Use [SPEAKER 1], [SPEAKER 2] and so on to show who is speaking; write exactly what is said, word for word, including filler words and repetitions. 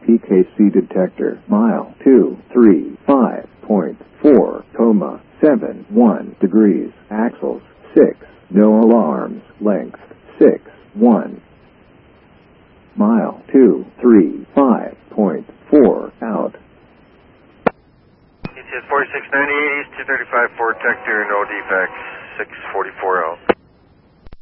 [SPEAKER 1] P K C detector. Mile two three five point four, comma, seven one degrees. Axles six. No alarms. Length six one. Mile two three five point four out.
[SPEAKER 2] E T S forty-six ninety-eight East two thirty-five Ford Tector, no defects, six forty-four out.